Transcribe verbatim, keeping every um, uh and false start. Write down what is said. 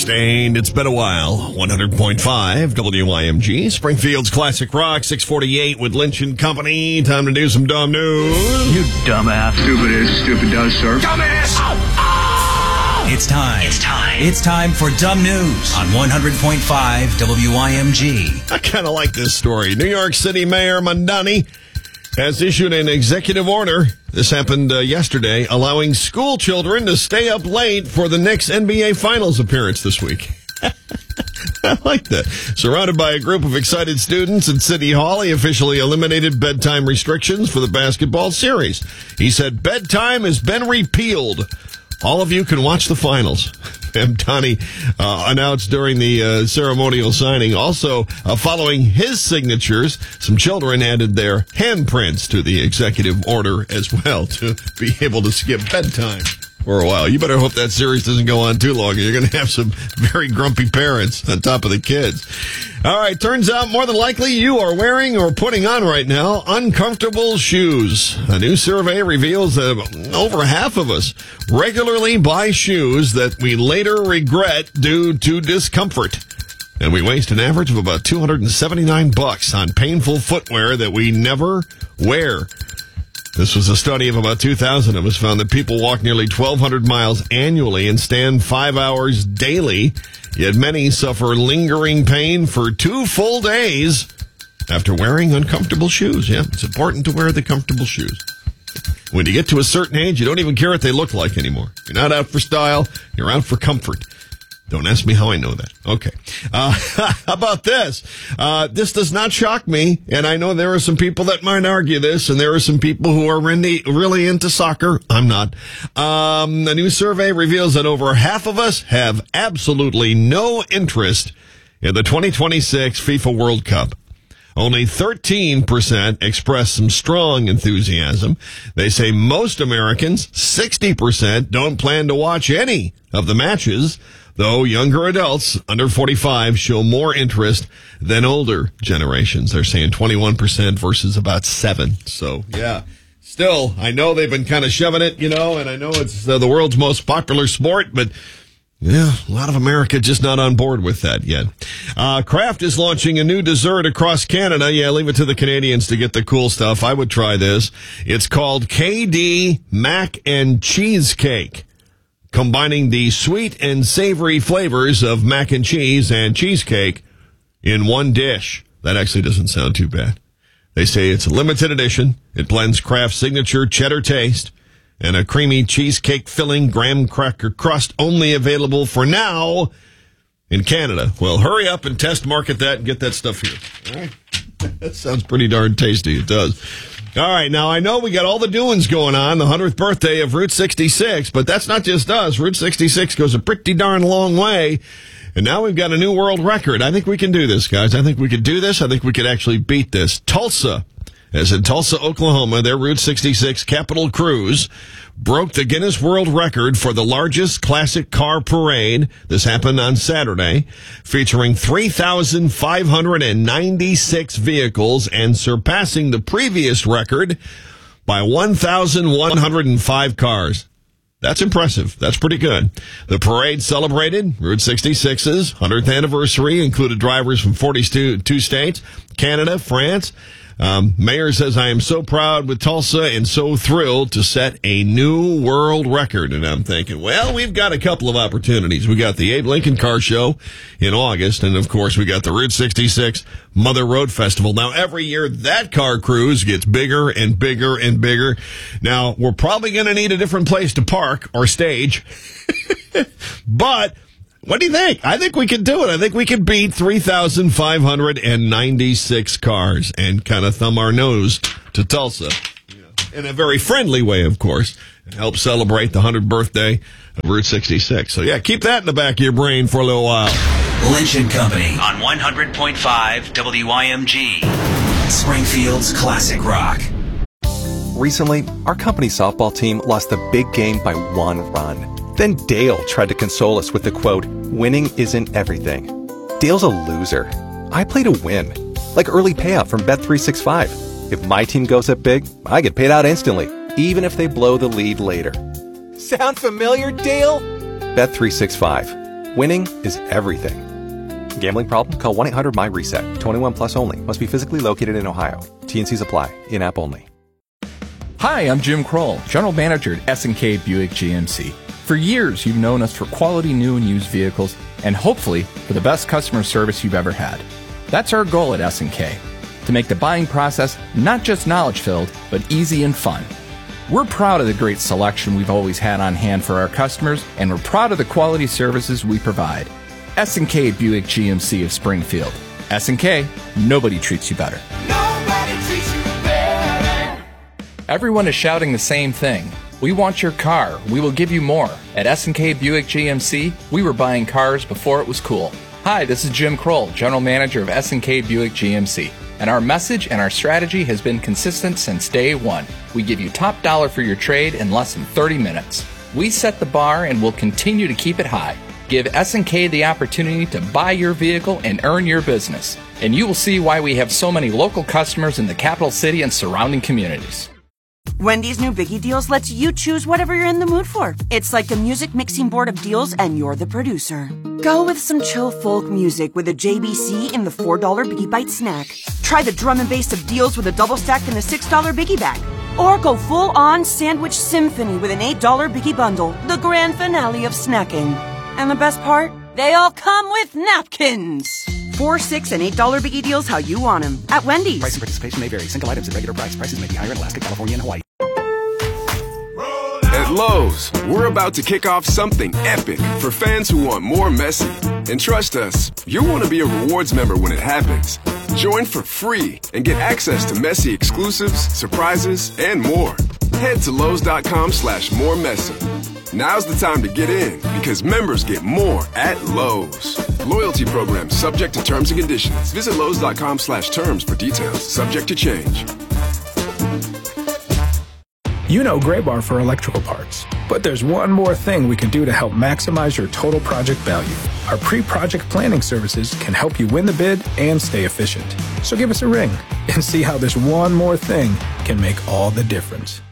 Sustained. It's been a while. one hundred point five W I M G. Springfield's Classic Rock. six forty-eight with Lynch and Company. Time to do some dumb news. You dumbass. Stupid is, stupid does, sir. Dumbass! Oh, oh! It's time. It's time. It's time for Dumb News on one hundred point five W I M G. I kind of like this story. New York City Mayor Mamdani has issued an executive order. This happened uh, yesterday, allowing school children to stay up late for the Knicks N B A Finals appearance this week. I like that. Surrounded by a group of excited students at City Hall, he officially eliminated bedtime restrictions for the basketball series. He said, "Bedtime has been repealed. All of you can watch the finals." Mamdani uh, announced during the uh, ceremonial signing. Also, uh, following his signatures, some children added their handprints to the executive order as well to be able to skip bedtime for a while. You better hope that series doesn't go on too long. You're going to have some very grumpy parents on top of the kids. All right, turns out more than likely you are wearing or putting on right now uncomfortable shoes. A new survey reveals that over half of us regularly buy shoes that we later regret due to discomfort. And we waste an average of about two hundred seventy-nine bucks on painful footwear that we never wear. This was a study of about two thousand of us, found that people walk nearly twelve hundred miles annually and stand five hours daily, yet many suffer lingering pain for two full days after wearing uncomfortable shoes. Yeah, it's important to wear the comfortable shoes. When you get to a certain age, you don't even care what they look like anymore. You're not out for style, you're out for comfort. Don't ask me how I know that. Okay. Uh, how about this? Uh, this does not shock me, and I know there are some people that might argue this, and there are some people who are really, really into soccer. I'm not. Um, a new survey reveals that over half of us have absolutely no interest in the twenty twenty-six FIFA World Cup. Only thirteen percent express some strong enthusiasm. They say most Americans, sixty percent, don't plan to watch any of the matches, though younger adults under forty-five show more interest than older generations. They're saying twenty-one percent versus about seven. So, yeah. Still, I know they've been kind of shoving it, you know, and I know it's uh, the world's most popular sport, but yeah, a lot of America just not on board with that yet. Uh, Kraft is launching a new dessert across Canada. Yeah, leave it to the Canadians to get the cool stuff. I would try this. It's called K D Mac and Cheesecake, combining the sweet and savory flavors of mac and cheese and cheesecake in one dish. That actually doesn't sound too bad. They say it's a limited edition. It blends Kraft's signature cheddar taste and a creamy cheesecake filling graham cracker crust, only available for now in Canada. Well, hurry up and test market that and get that stuff here. All right. That sounds pretty darn tasty. It does. All right. Now, I know we got all the doings going on, the hundredth birthday of Route sixty-six, but that's not just us. Route sixty-six goes a pretty darn long way. And now we've got a new world record. I think we can do this, guys. I think we could do this. I think we could actually beat this. Tulsa, as in Tulsa, Oklahoma, their Route sixty-six Capital Cruise broke the Guinness World Record for the largest classic car parade. This happened on Saturday, featuring three thousand five hundred ninety-six vehicles and surpassing the previous record by one thousand one hundred five cars. That's impressive. That's pretty good. The parade celebrated Route sixty-six's hundredth anniversary, included drivers from forty-two states, Canada, France. Um, Mayor says, "I am so proud with Tulsa and so thrilled to set a new world record." And I'm thinking, well, we've got a couple of opportunities. We got the Abe Lincoln Car Show in August. And of course, we got the Route sixty-six Mother Road Festival. Now, every year that car cruise gets bigger and bigger and bigger. Now, we're probably going to need a different place to park or stage, but what do you think? I think we could do it. I think we could beat three thousand five hundred ninety-six cars and kind of thumb our nose to Tulsa. In a very friendly way, of course, and help celebrate the hundredth birthday of Route sixty-six. So, yeah, keep that in the back of your brain for a little while. Lynch and Company on one hundred point five W I M G. Springfield's Classic Rock. Recently, our company softball team lost the big game by one run. Then Dale tried to console us with the quote, "Winning isn't everything." Dale's a loser. I play to win. Like early payout from Bet three sixty-five. If my team goes up big, I get paid out instantly, even if they blow the lead later. Sound familiar, Dale? Bet three sixty-five. Winning is everything. Gambling problem? Call one eight hundred M Y reset. twenty-one plus only. Must be physically located in Ohio. T N Cs apply. In-app only. Hi, I'm Jim Kroll, General Manager at S and K Buick G M C. For years, you've known us for quality new and used vehicles, and hopefully for the best customer service you've ever had. That's our goal at S and K, to make the buying process not just knowledge-filled, but easy and fun. We're proud of the great selection we've always had on hand for our customers, and we're proud of the quality services we provide. S and K Buick G M C of Springfield. S and K, nobody treats you better. Nobody treats you better. Everyone is shouting the same thing. We want your car. We will give you more. At S and K Buick G M C, we were buying cars before it was cool. Hi, this is Jim Kroll, General Manager of S and K Buick G M C. And our message and our strategy has been consistent since day one. We give you top dollar for your trade in less than thirty minutes. We set the bar and will continue to keep it high. Give S and K the opportunity to buy your vehicle and earn your business. And you will see why we have so many local customers in the capital city and surrounding communities. Wendy's new Biggie Deals lets you choose whatever you're in the mood for. It's like a music mixing board of deals and you're the producer. Go with some chill folk music with a J B C in the four dollar Biggie Bite snack. Try the drum and bass of deals with a double stack in the six dollar Biggie Bag. Or go full-on sandwich symphony with an eight dollar Biggie Bundle, the grand finale of snacking. And the best part? They all come with napkins. Four, six, and eight dollar Biggie Deals how you want them at Wendy's. Price and participation may vary. Single items at regular price. Prices may be higher in Alaska, California, and Hawaii. At Lowe's, we're about to kick off something epic for fans who want more Messi. And trust us, you'll want to be a rewards member when it happens. Join for free and get access to Messi exclusives, surprises, and more. Head to Lowe's.com slash more Messi. Now's the time to get in because members get more at Lowe's. Loyalty program subject to terms and conditions. Visit Lowe's.com slash terms for details. Subject to change. You know Graybar for electrical parts, but there's one more thing we can do to help maximize your total project value. Our pre-project planning services can help you win the bid and stay efficient. So give us a ring and see how this one more thing can make all the difference.